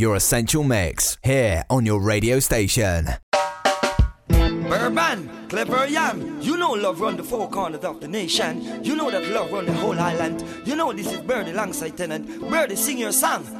your essential mix, here on your radio station. Bourbon, Clever Yam, you know love run the four corners of the nation. You know that love run the whole island. You know this is Birdie alongside Tenant. Birdie, sing your song.